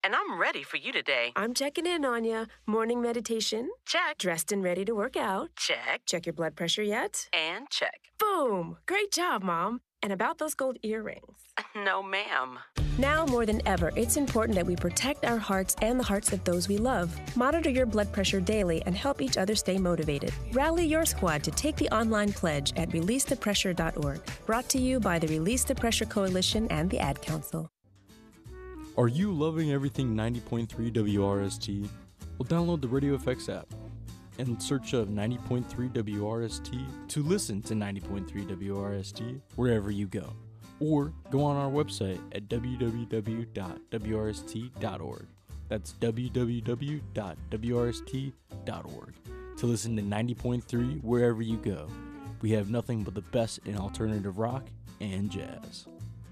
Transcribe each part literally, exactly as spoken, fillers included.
and I'm ready for you today. I'm checking in on you. Morning meditation? Check. Dressed and ready to work out? Check. Check your blood pressure yet? And check. Boom! Great job, Mom. And about those gold earrings? No, ma'am. Now more than ever, it's important that we protect our hearts and the hearts of those we love. Monitor your blood pressure daily and help each other stay motivated. Rally your squad to take the online pledge at release the pressure dot org. Brought to you by the Release the Pressure Coalition and the Ad Council. Are you loving everything ninety point three W R S T? Well, download the Radio F X app and search of ninety point three W R S T to listen to ninety point three W R S T wherever you go. Or go on our website at w w w dot w r s t dot org. That's w w w dot w r s t dot org to listen to ninety point three wherever you go. We have nothing but the best in alternative rock and jazz.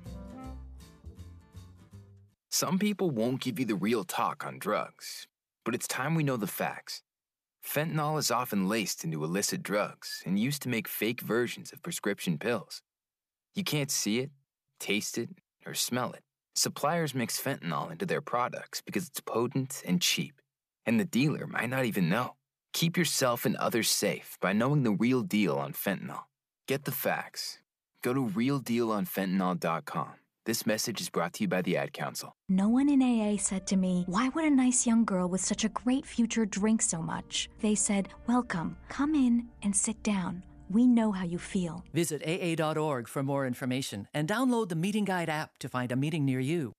Some people won't give you the real talk on drugs, but it's time we know the facts. Fentanyl is often laced into illicit drugs and used to make fake versions of prescription pills. You can't see it, taste it, or smell it. Suppliers mix fentanyl into their products because it's potent and cheap, and the dealer might not even know. Keep yourself and others safe by knowing the real deal on fentanyl. Get the facts. Go to real deal on fentanyl dot com. This message is brought to you by the Ad Council. No one in A A said to me, "Why would a nice young girl with such a great future drink so much?" They said, "Welcome, come in and sit down. We know how you feel." Visit A A dot org for more information and download the Meeting Guide app to find a meeting near you.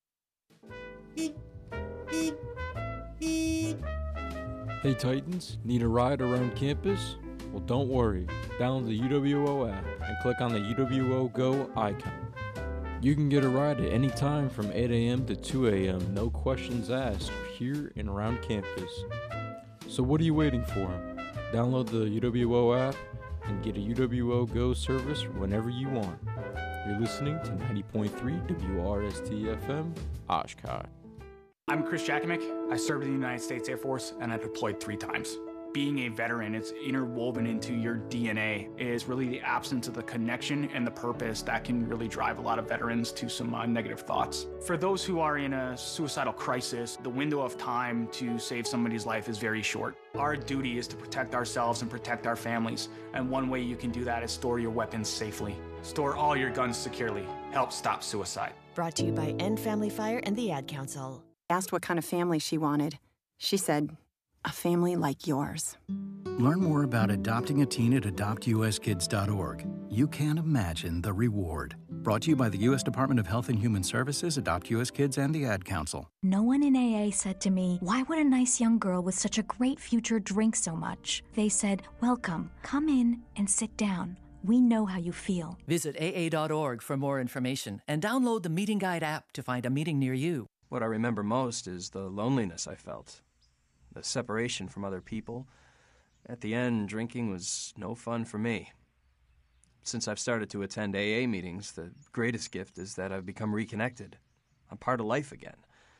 Hey Titans, need a ride around campus? Well, don't worry. Download the U W O app and click on the U W O Go icon. You can get a ride at any time from eight a.m. to two a.m. No questions asked here and around campus. So what are you waiting for? Download the U W O app and get a U W O Go service whenever you want. You're listening to ninety point three W R S T F M, Oshkosh. I'm Chris Jakimick. I served in the United States Air Force and I deployed three times. Being a veteran, it's interwoven into your D N A, is really the absence of the connection and the purpose that can really drive a lot of veterans to some uh, negative thoughts. For those who are in a suicidal crisis, the window of time to save somebody's life is very short. Our duty is to protect ourselves and protect our families, and one way you can do that is store your weapons safely. Store all your guns securely. Help stop suicide. Brought to you by End Family Fire and the Ad Council. Asked what kind of family she wanted. She said, "A family like yours." Learn more about adopting a teen at adopt u s kids dot org. You can't imagine the reward. Brought to you by the U S Department of Health and Human Services, Adopt U S Kids, and the Ad Council. No one in A A said to me, "Why would a nice young girl with such a great future drink so much?" They said, "Welcome, come in and sit down. We know how you feel." Visit A A dot org for more information and download the Meeting Guide app to find a meeting near you. What I remember most is the loneliness I felt, the separation from other people. At the end, drinking was no fun for me. Since I've started to attend A A meetings, the greatest gift is that I've become reconnected. I'm part of life again.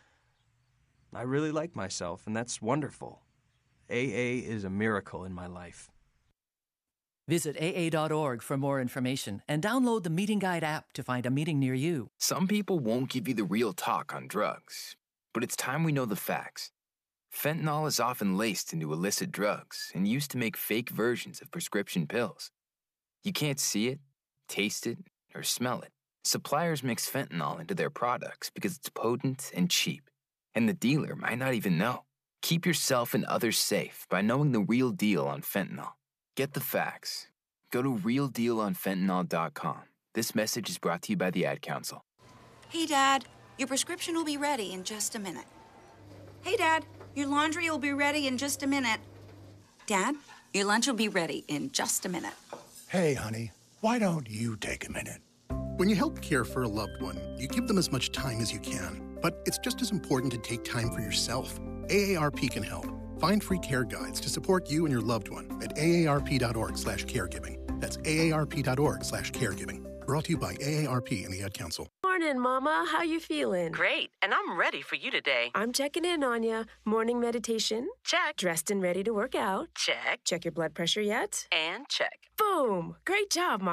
I really like myself, and that's wonderful. A A is a miracle in my life. Visit A A dot org for more information and download the Meeting Guide app to find a meeting near you. Some people won't give you the real talk on drugs, but it's time we know the facts. Fentanyl is often laced into illicit drugs and used to make fake versions of prescription pills. You can't see it, taste it, or smell it. Suppliers mix fentanyl into their products because it's potent and cheap, and the dealer might not even know. Keep yourself and others safe by knowing the real deal on fentanyl. Get the facts. Go to real deal on fentanyl dot com. This message is brought to you by the Ad Council. Hey, Dad, your prescription will be ready in just a minute. Hey, Dad, your laundry will be ready in just a minute. Dad, your lunch will be ready in just a minute. Hey, honey, why don't you take a minute? When you help care for a loved one, you give them as much time as you can. But it's just as important to take time for yourself. A A R P can help. Find free care guides to support you and your loved one at A A R P dot org slash caregiving. That's A A R P dot org slash caregiving. Brought to you by A A R P and the Ad Council. Morning, Mama. How you feeling? Great, and I'm ready for you today. I'm checking in on you. Morning meditation? Check. Dressed and ready to work out? Check. Check your blood pressure yet? And check. Boom! Great job, Mom.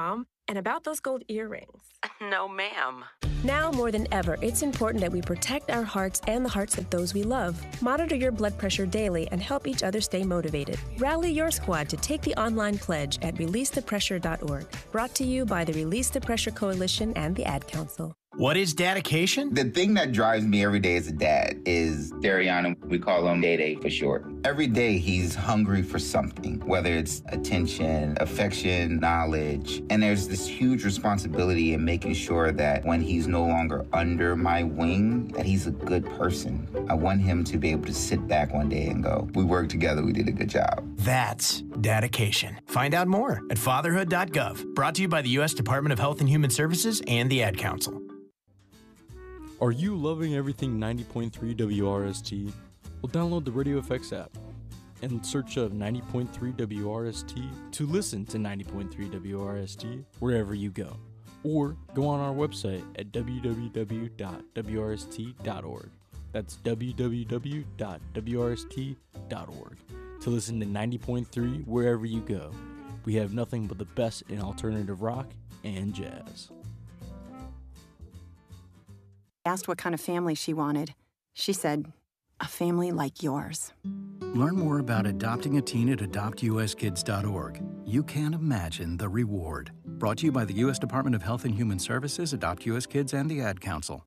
And about those gold earrings. No, ma'am. Now more than ever, it's important that we protect our hearts and the hearts of those we love. Monitor your blood pressure daily and help each other stay motivated. Rally your squad to take the online pledge at release the pressure dot org. Brought to you by the Release the Pressure Coalition and the Ad Council. What is dedication? The thing that drives me every day as a dad is Dariana. We call him Day Day for short. Every day he's hungry for something, whether it's attention, affection, knowledge. And there's this huge responsibility in making sure that when he's no longer under my wing, that he's a good person. I want him to be able to sit back one day and go, we worked together, we did a good job. That's dedication. Find out more at fatherhood dot gov. Brought to you by the U S Department of Health and Human Services and the Ad Council. Are you loving everything ninety point three W R S T? Well, download the Radio F X app and search of ninety point three W R S T to listen to ninety point three W R S T wherever you go. Or go on our website at w w w dot w r s t dot org. That's w w w dot w r s t dot org to listen to ninety point three wherever you go. We have nothing but the best in alternative rock and jazz. Asked what kind of family she wanted. She said, a family like yours. Learn more about adopting a teen at adopt u s kids dot org. You can't imagine the reward. Brought to you by the U S Department of Health and Human Services, Adopt U S Kids, and the Ad Council.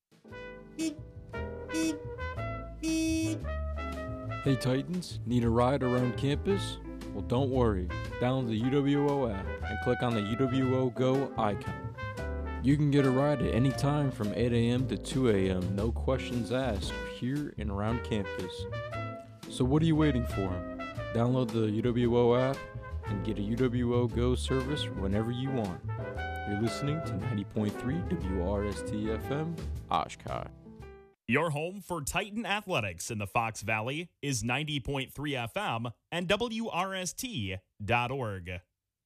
Hey Titans, need a ride around campus? Well, don't worry. Download the U W O app and click on the U W O Go icon. You can get a ride at any time from eight a.m. to two a.m., no questions asked, here and around campus. So what are you waiting for? Download the U W O app and get a U W O Go service whenever you want. You're listening to ninety point three W R S T F M, Oshkosh. Your home for Titan Athletics in the Fox Valley is ninety point three F M and W R S T dot org.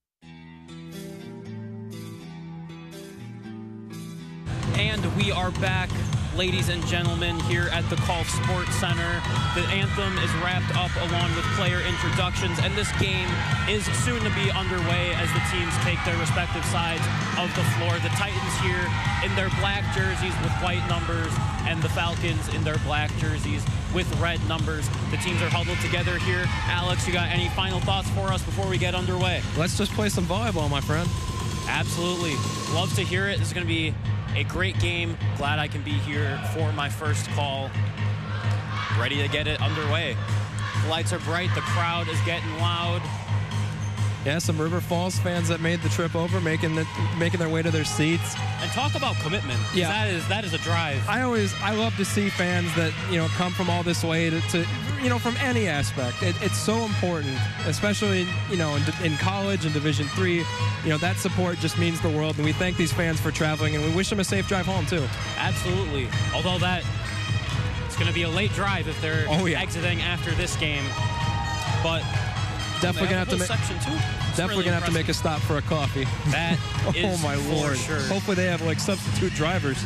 And we are back, ladies and gentlemen, here at the Colf Sports Center. The anthem is wrapped up along with player introductions, and this game is soon to be underway as the teams take their respective sides of the floor. The Titans here in their black jerseys with white numbers, and the Falcons in their black jerseys with red numbers. The teams are huddled together here. Alex, you got any final thoughts for us before we get underway? Let's just play some volleyball, my friend. Absolutely. Love to hear it. This is going to be a great game. Glad I can be here for my first call. Ready to get it underway. The lights are bright. The crowd is getting loud. Yeah, some River Falls fans that made the trip over, making the, making their way to their seats. And talk about commitment. Yeah, that is that is a drive. I always I love to see fans that you know come from all this way to, to you know from any aspect. It, it's so important, especially you know in, in college and Division three. You know that support just means the world, and we thank these fans for traveling, and we wish them a safe drive home too. Absolutely. Although that it's going to be a late drive if they're oh, yeah. exiting after this game, but. Definitely gonna have to make. Definitely really gonna have to make a stop for a coffee. That is oh my lord! Sure. Hopefully they have like substitute drivers.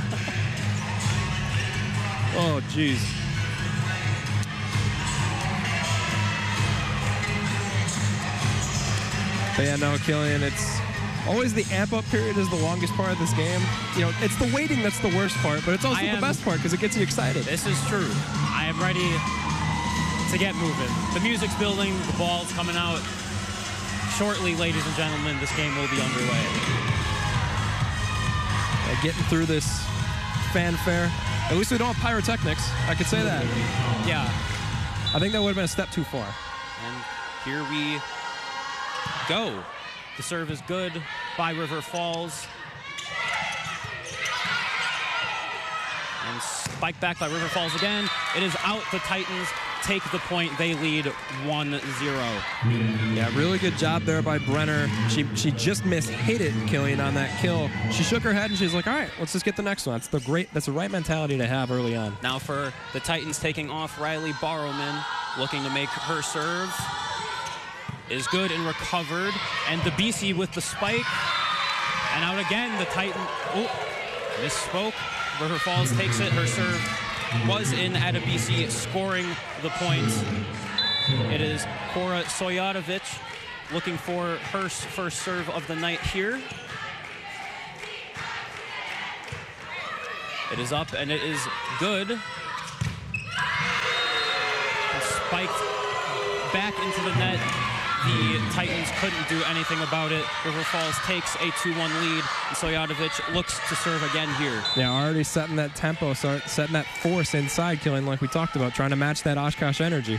Oh jeez. But yeah, no, Killian, it's always the amp up period is the longest part of this game. You know, it's the waiting that's the worst part, but it's also am, the best part because it gets you excited. This is true. I am ready to get moving. The music's building, the ball's coming out. Shortly, ladies and gentlemen, this game will be underway. Yeah, getting through this fanfare. At least we don't have pyrotechnics. I could say that. Yeah. I think that would have been a step too far. And here we go. The serve is good by River Falls. And spike back by River Falls again. It is out. The Titans take the point. They lead one zero. Yeah, really good job there by Brenner. She she just missed, hit it, Killian, on that kill. She shook her head and she's like, all right, let's just get the next one. That's the great. That's the right mentality to have early on. Now for the Titans taking off, Riley Barrowman looking to make her serve. Is good and recovered. And the B C with the spike. And out again, the Titan. Oh, misspoke. River Falls takes it. Her serve was in at a B C, scoring the points. It is Cora Sojadovic looking for her first serve of the night here. It is up, and it is good. Spiked back into the net. The Titans couldn't do anything about it. River Falls takes a two one lead, and Stojatovic looks to serve again here. Yeah, already setting that tempo, start setting that force inside, Killian, like we talked about, trying to match that Oshkosh energy.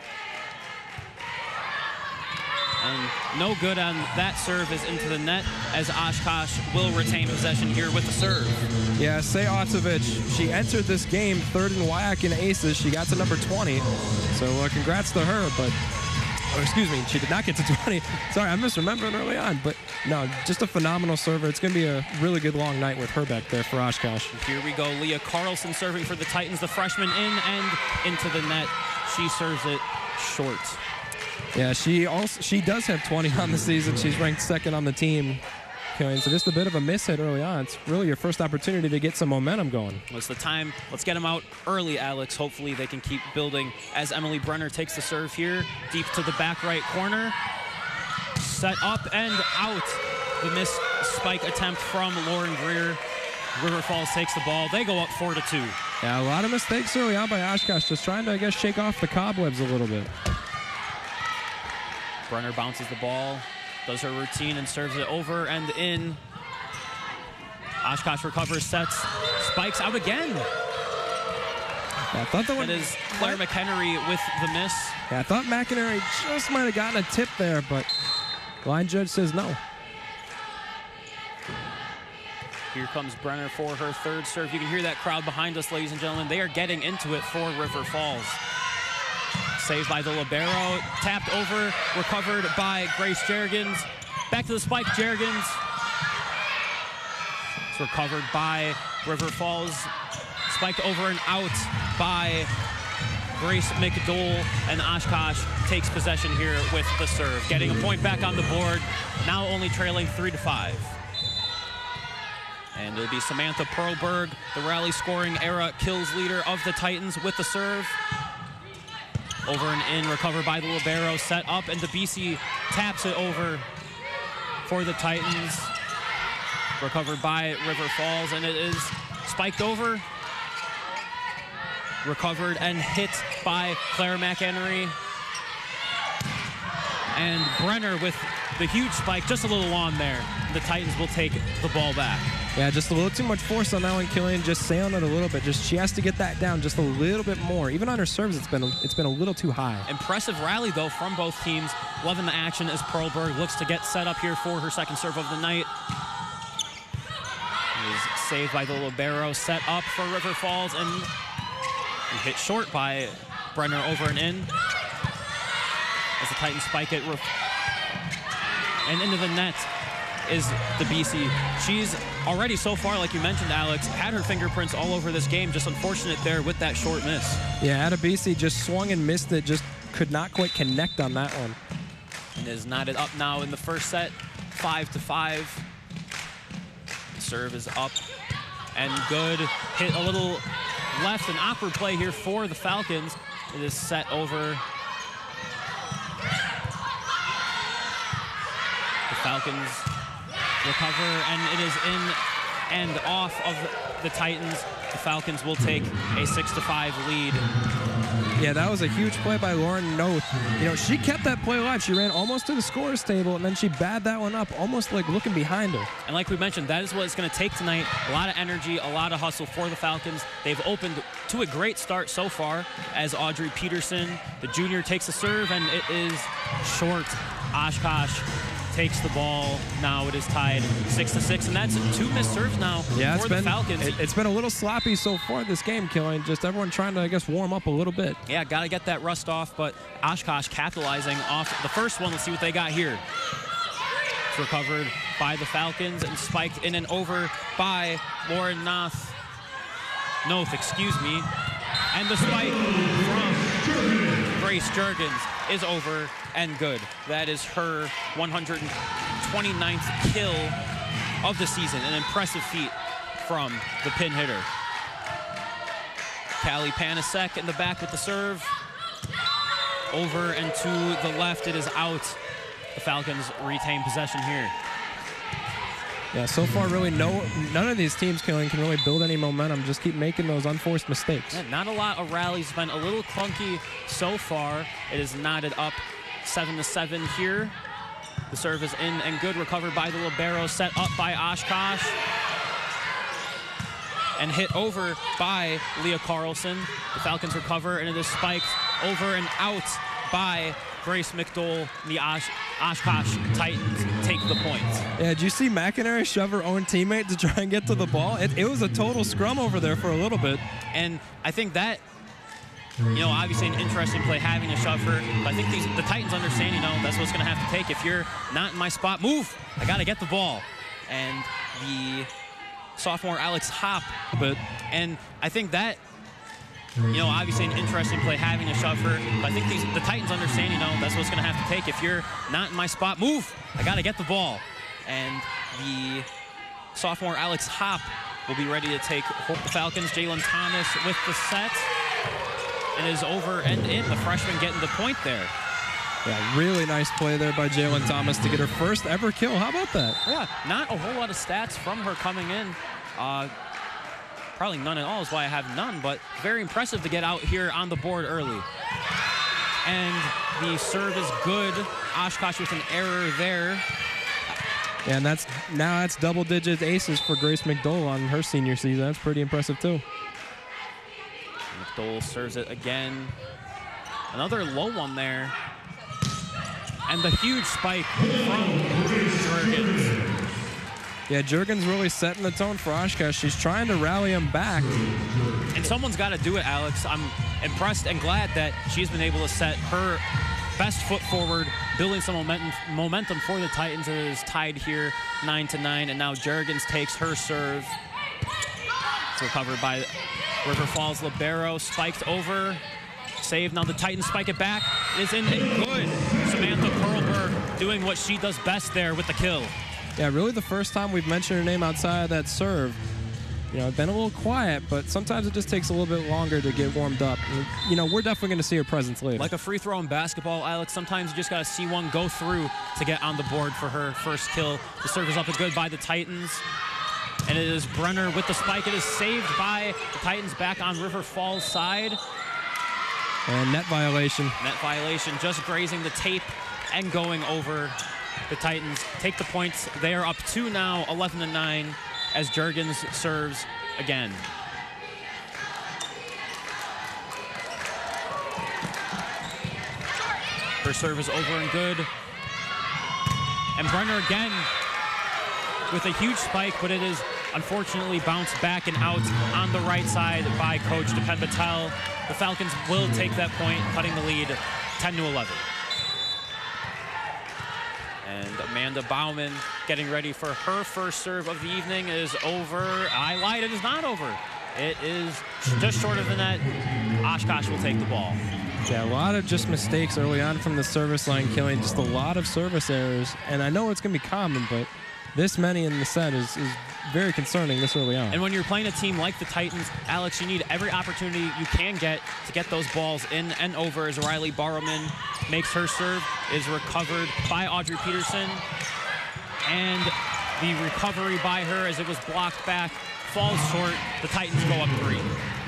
And no good on that serve is into the net, as Oshkosh will retain possession here with the serve. Yeah, Stojatovic, she entered this game third in W I A C in aces. She got to number twenty, so uh, congrats to her, but, oh, excuse me, she did not get to twenty. Sorry, I misremembered early on, but no, just a phenomenal server. It's going to be a really good long night with her back there for Oshkosh. And here we go, Leah Carlson serving for the Titans, the freshman in and into the net. She serves it short. Yeah, she also she does have twenty on the season. She's ranked second on the team. Okay, so just a bit of a miss hit early on. It's really your first opportunity to get some momentum going. Well, it's the time. Let's get them out early, Alex. Hopefully they can keep building as Emily Brenner takes the serve here. Deep to the back right corner. Set up and out. The missed spike attempt from Lauren Greer. River Falls takes the ball. They go up four to two. Yeah, a lot of mistakes early on by Oshkosh. Just trying to, I guess, shake off the cobwebs a little bit. Brenner bounces the ball, does her routine, and serves it over and in. Oshkosh recovers, sets, spikes out again. Yeah, I thought that one is Claire McHenry with the miss. Yeah, I thought McInerney just might have gotten a tip there, but line judge says no. Here comes Brenner for her third serve. You can hear that crowd behind us, ladies and gentlemen. They are getting into it for River Falls. Saved by the libero, tapped over, recovered by Grace Jergens. Back to the spike, Jergens. It's recovered by River Falls. Spiked over and out by Grace McDowell, and Oshkosh takes possession here with the serve. Getting a point back on the board, now only trailing three to five. And it'll be Samantha Perlberg, the rally scoring era kills leader of the Titans, with the serve. Over and in, recovered by the libero, set up, and DeBisi taps it over for the Titans. Recovered by River Falls, and it is spiked over. Recovered and hit by Claire McHenry. And Brenner with the huge spike, just a little long there. The Titans will take the ball back. Yeah, just a little too much force on that one, Killian. Just sailing it a little bit. Just she has to get that down just a little bit more. Even on her serves, it's been it's been a little too high. Impressive rally though from both teams. Loving the action as Perlberg looks to get set up here for her second serve of the night. It is saved by the libero, set up for River Falls, and hit short by Brenner over and in. As the Titans spike it, and into the net is DeBisi. She's already so far, like you mentioned, Alex, had her fingerprints all over this game. Just unfortunate there with that short miss. Yeah, DeBisi just swung and missed it. Just could not quite connect on that one. And is knotted up now in the first set, five to five. The serve is up and good. Hit a little left, an awkward play here for the Falcons. It is set over. The Falcons recover, and it is in and off of the Titans. The Falcons will take a six to five lead. Yeah, that was a huge play by Lauren Noth. You know, she kept that play alive. She ran almost to the scorer's table, and then she bagged that one up, almost like looking behind her. And like we mentioned, that is what it's going to take tonight. A lot of energy, a lot of hustle for the Falcons. They've opened to a great start so far as Audrey Peterson, the junior, takes a serve, and it is short. Oshkosh takes the ball. Now it is tied six to six, and that's two missed serves now yeah, for it's the been, Falcons. It, it's been a little sloppy so far this game, Killian. Just everyone trying to, I guess, warm up a little bit. Yeah, got to get that rust off, but Oshkosh capitalizing off the first one. Let's see what they got here. It's recovered by the Falcons and spiked in and over by Lauren Noth. Noth, excuse me. And the spike from Grace Jergens is over and good. That is her one hundred twenty-ninth kill of the season. An impressive feat from the pin hitter. Callie Panasek in the back with the serve. Over and to the left, it is out. The Falcons retain possession here. Yeah, so far, really, no, none of these teams can, can really build any momentum. Just keep making those unforced mistakes. Yeah, not a lot of rallies. Been a little clunky so far. It is knotted up seven to seven here. The serve is in and good. Recovered by the libero. Set up by Oshkosh. And hit over by Leah Carlson. The Falcons recover, and it is spiked over and out by Grace McDowell. The Osh Oshkosh Titans take the points. Yeah, did you see McInerney shove her own teammate to try and get to the ball? It, it was a total scrum over there for a little bit. And I think that, you know, obviously an interesting play having to shove her. But I think these, the Titans understand, you know, that's what's going to have to take. If you're not in my spot, move. I got to get the ball. And the sophomore Alex Hopp. But and I think that, you know, obviously an interesting play having to shove her. But I think these, the Titans understand, you know, that's what's going to have to take. If you're not in my spot, move. I got to get the ball. And the sophomore Alex Hopp will be ready to take the Falcons. Jalen Thomas with the set. It is over and in. The freshman getting the point there. Yeah, really nice play there by Jalen Thomas to get her first ever kill. How about that? Yeah, not a whole lot of stats from her coming in. Uh, probably none at all is why I have none, but very impressive to get out here on the board early. And the serve is good. Oshkosh with an error there. Yeah, and that's now that's double-digit aces for Grace McDowell on her senior season. That's pretty impressive, too. McDowell serves it again. Another low one there. And the huge spike from Juergens. Yeah, Juergens really setting the tone for Oshkosh. She's trying to rally him back. And someone's got to do it, Alex. I'm impressed and glad that she's been able to set her best foot forward, building some momentum, momentum for the Titans. It is tied here, nine to nine, and now Juergens takes her serve. It's recovered by River Falls libero, spiked over, saved. Now the Titans spike it back. It is in and good. Samantha Perlberg doing what she does best there with the kill. Yeah, really the first time we've mentioned her name outside of that serve. You know, it's been a little quiet, but sometimes it just takes a little bit longer to get warmed up. And, you know, we're definitely going to see her presence later. Like a free throw in basketball, Alex, sometimes you just got to see one go through to get on the board for her first kill. The serve is up and good by the Titans. And it is Brenner with the spike. It is saved by the Titans back on River Falls side. And net violation. Net violation, just grazing the tape and going over. The Titans take the points. They are up two now, eleven to nine, as Juergens serves again. Her serve is over and good. And Brenner again with a huge spike, but it is unfortunately bounced back and out on the right side by Coach Depen Patel. The Falcons will take that point, cutting the lead ten to eleven. And Amanda Bauman getting ready for her first serve of the evening is over. I lied, it is not over. It is just short of the net. Oshkosh will take the ball. Yeah, a lot of just mistakes early on from the service line, killing just a lot of service errors. And I know it's going to be common, but this many in the set is, is very concerning this early on. And when you're playing a team like the Titans, Alex, you need every opportunity you can get to get those balls in and over as Riley Barrowman makes her serve, is recovered by Audrey Peterson. And the recovery by her as it was blocked back falls short. The Titans go up three.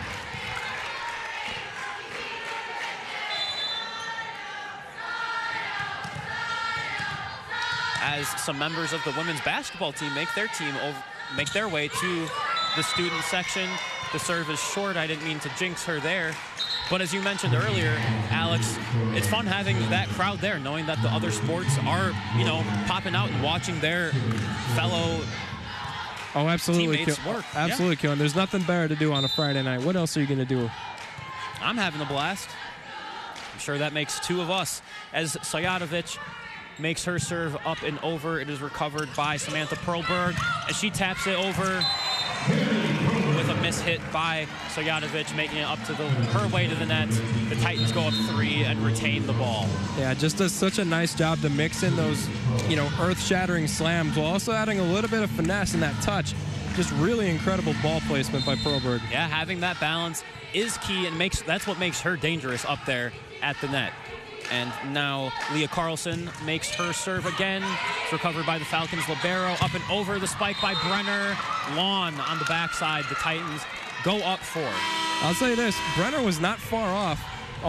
As some members of the women's basketball team make their team over, make their way to the student section. The serve is short. I didn't mean to jinx her there. But as you mentioned earlier, Alex, it's fun having that crowd there, knowing that the other sports are, you know, popping out and watching their fellow oh, absolutely teammates kill, work. Absolutely, yeah. killing. There's nothing better to do on a Friday night. What else are you going to do? I'm having a blast. I'm sure that makes two of us. As Sojadovic makes her serve up and over. It is recovered by Samantha Perlberg, and she taps it over with a miss hit by Sojadovic, making it up to the her way to the net. The Titans go up three and retain the ball. Yeah, just does such a nice job to mix in those, you know, earth-shattering slams while also adding a little bit of finesse in that touch. Just really incredible ball placement by Perlberg. Yeah, having that balance is key, and makes that's what makes her dangerous up there at the net. And now Leah Carlson makes her serve again. It's recovered by the Falcons' libero. Up and over the spike by Brenner. Lawn on the backside. The Titans go up four. I'll say this, Brenner was not far off